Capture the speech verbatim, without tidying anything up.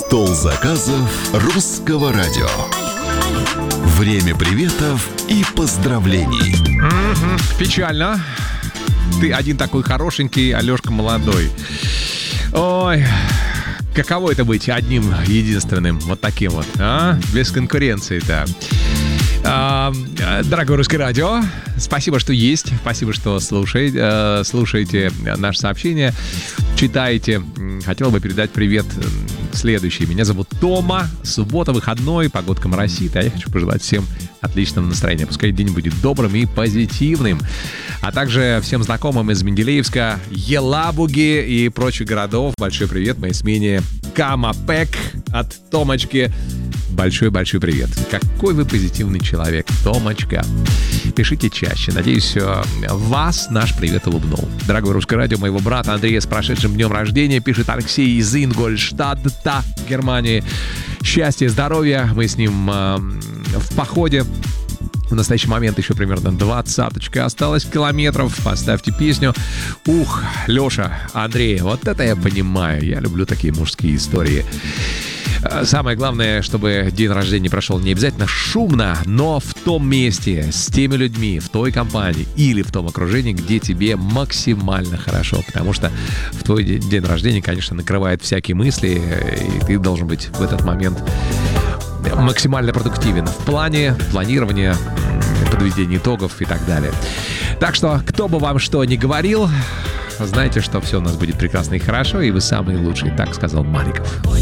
Стол заказов русского радио. Время приветов и поздравлений. Mm-hmm. Печально. Ты один такой хорошенький, а Лёшка молодой. Ой, каково это быть одним единственным, вот таким вот, а? Без конкуренции-то. А, дорогое русское радио, спасибо, что есть, спасибо, что слушаете, слушаете наше сообщение, читаете. Хотел бы передать привет следующий. Меня зовут Тома, суббота, выходной, погодка моросит, а я хочу пожелать всем отличного настроения. Пускай день будет добрым и позитивным. А также всем знакомым из Менделеевска, Елабуги и прочих городов. Большой привет моей смене Камапек от Томочки. Большой-большой привет. Какой вы позитивный человек, Томочка. Пишите чаще. Надеюсь, вас наш привет улыбнул. Дорогое русское радио, моего брата Андрея с прошедшим днем рождения, пишет Алексей из Ингольштадта, Германии. Счастья, здоровья. Мы с ним э, в походе. В настоящий момент еще примерно двадцаточка осталось километров. Поставьте песню. Ух, Леша, Андрей, вот это я понимаю. Я люблю такие мужские истории. Самое главное, чтобы день рождения прошел не обязательно шумно, но в том месте, с теми людьми, в той компании или в том окружении, где тебе максимально хорошо. Потому что в твой день рождения, конечно, накрывает всякие мысли, и ты должен быть в этот момент максимально продуктивен в плане планирования, подведения итогов и так далее. Так что, кто бы вам что ни говорил, знайте, что все у нас будет прекрасно и хорошо, и вы самые лучшие, так сказал Маликов.